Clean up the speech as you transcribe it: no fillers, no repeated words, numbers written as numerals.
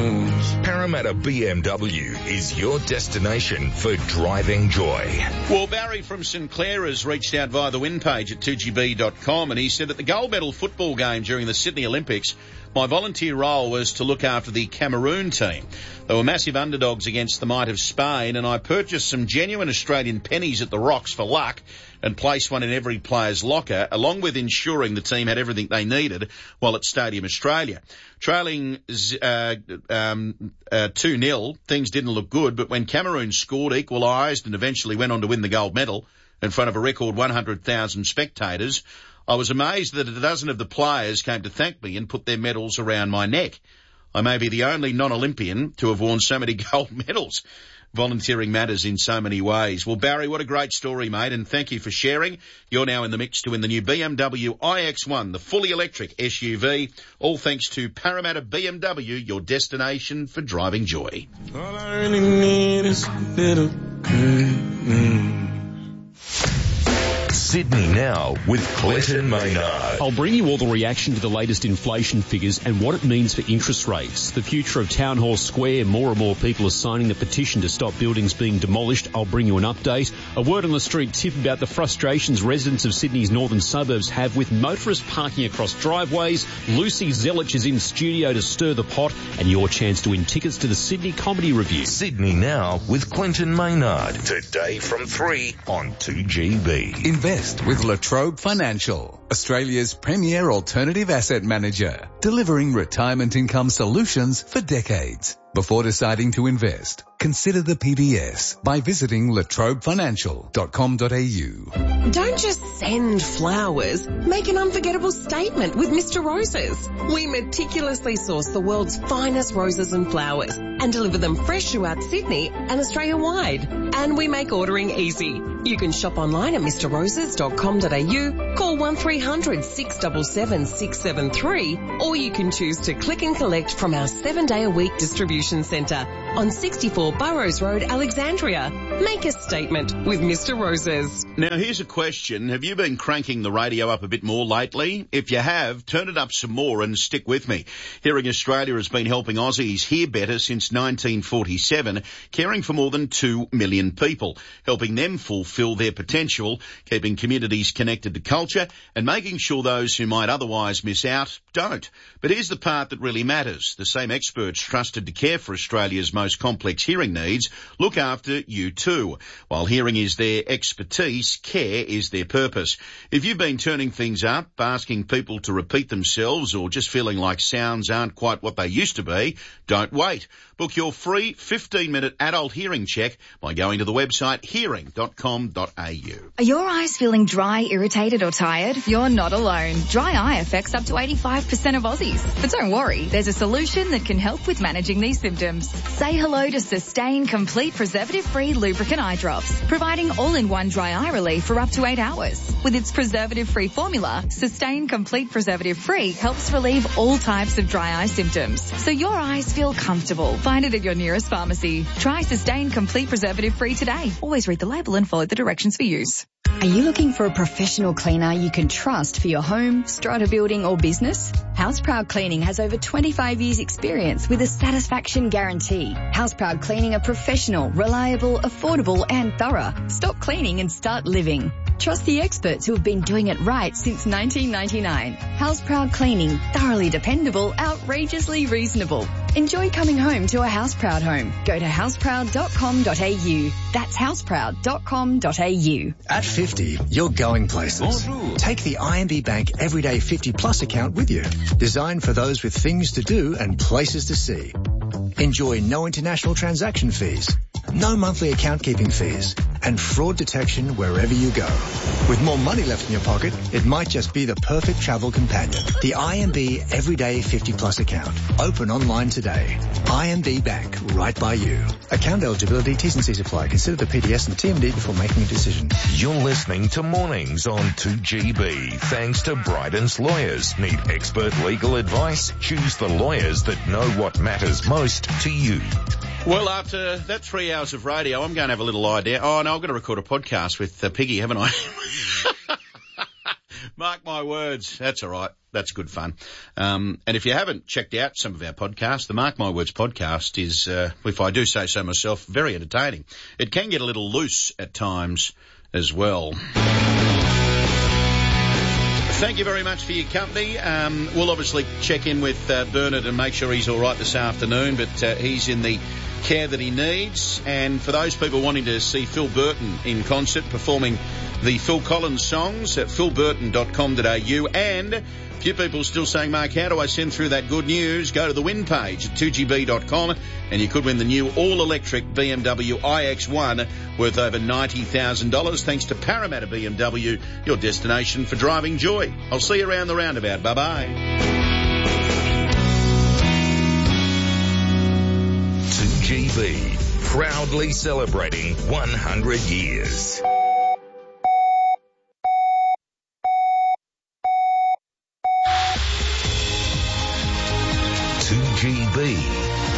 moves. Parramatta BMW is your destination for driving joy. Well, Barry from St Clair has reached out via the win page at 2GB.com, and he said at the gold medal football game during the Sydney Olympics, my volunteer role was to look after the Cameroon team. They were massive underdogs against the might of Spain, and I purchased some genuine Australian pennies at the Rocks for luck and placed one in every player's locker, along with ensuring the team had everything they needed while at Stadium Australia. Trailing 2-0, things didn't look good, but when Cameroon scored, equalised and eventually went on to win the gold medal in front of a record 100,000 spectators, I was amazed that a dozen of the players came to thank me and put their medals around my neck. I may be the only non-Olympian to have worn so many gold medals. Volunteering matters in so many ways. Well, Barry, what a great story, mate, and thank you for sharing. You're now in the mix to win the new BMW iX1, the fully electric SUV, all thanks to Parramatta BMW, your destination for driving joy. All I really need is a bit of Sydney Now with Clinton Maynard. I'll bring you all the reaction to the latest inflation figures and what it means for interest rates. The future of Town Hall Square, more and more people are signing the petition to stop buildings being demolished. I'll bring you an update. A word on the street tip about the frustrations residents of Sydney's northern suburbs have with motorists parking across driveways. Lucy Zelich is in studio to stir the pot, and your chance to win tickets to the Sydney Comedy Review. Sydney Now with Clinton Maynard. Today from 3 on 2GB. Invest with La Trobe Financial, Australia's premier alternative asset manager, delivering retirement income solutions for decades. Before deciding to invest, consider the PBS by visiting latrobefinancial.com.au. Don't just send flowers. Make an unforgettable statement with Mr. Roses. We meticulously source the world's finest roses and flowers and deliver them fresh throughout Sydney and Australia-wide. And we make ordering easy. You can shop online at mrroses.com.au, call 1300 677 673, or you can choose to click and collect from our 7-day-a-week distribution centre on 64 Burrows Road, Alexandria. Make a statement with Mr. Roses. Now, here's a question. Have you been cranking the radio up a bit more lately? If you have, turn it up some more and stick with me. Hearing Australia has been helping Aussies hear better since 1947, caring for more than 2 million people, helping them fulfil their potential, keeping communities connected to culture, and making sure those who might otherwise miss out don't. But here's the part that really matters. The same experts trusted to care for Australia's most complex hearing needs look after you too. While hearing is their expertise, care is their purpose. If you've been turning things up, asking people to repeat themselves, or just feeling like sounds aren't quite what they used to be, don't wait. Book your free 15-minute adult hearing check by going to the website hearing.com.au. Are your eyes feeling dry, irritated or tired? You're not alone. Dry eye affects up to 85% of Aussies. But don't worry, there's a solution that can help with managing these symptoms. Say hello to Sustain Complete Preservative-Free Lubricant Eye Drops, providing all-in-one dry eye relief for up to 8 hours. With its preservative-free formula, Sustain Complete Preservative-Free helps relieve all types of dry eye symptoms, so your eyes feel comfortable. Find it at your nearest pharmacy. Try Sustain Complete Preservative-Free today. Always read the label and follow the directions for use. Are you looking for a professional cleaner you can trust for your home, strata building or business? Houseproud Cleaning has over 25 years experience with a satisfaction guarantee. Houseproud Cleaning are professional, reliable, affordable and thorough. Stop cleaning and start living. Trust the experts who have been doing it right since 1999. Houseproud Cleaning, thoroughly dependable, outrageously reasonable. Enjoy coming home to a Houseproud home. Go to houseproud.com.au. That's houseproud.com.au. At 50, you're going places. Take the IMB Bank Everyday 50 Plus account with you. Designed for those with things to do and places to see. Enjoy no international transaction fees, no monthly account keeping fees, and fraud detection wherever you go. With more money left in your pocket, it might just be the perfect travel companion. The IMB Everyday 50 Plus account. Open online today. IMB Bank, right by you. Account eligibility, T's and C's apply. Consider the PDS and TMD before making a decision. You're listening to Mornings on 2GB. Thanks to Bryden's Lawyers. Need expert legal advice? Choose the lawyers that know what matters most to you. Well, after that 3 hours of radio, I'm going to have a little idea. Oh, no, I've got to record a podcast with Piggy, haven't I? Mark my words. That's all right. That's good fun. And if you haven't checked out some of our podcasts, the Mark My Words podcast is, if I do say so myself, very entertaining. It can get a little loose at times as well. Thank you very much for your company. We'll obviously check in with Bernard and make sure he's all right this afternoon, but he's in the care that he needs. And for those people wanting to see Phil Burton in concert performing the Phil Collins songs at philburton.com.au, and a few people still saying, Mark, how do I send through that good news? Go to the win page at 2gb.com and you could win the new all-electric BMW iX1 worth over $90,000 thanks to Parramatta BMW, your destination for driving joy. I'll see you around the roundabout. Bye-bye. 2GB, proudly celebrating 100 years. 2GB.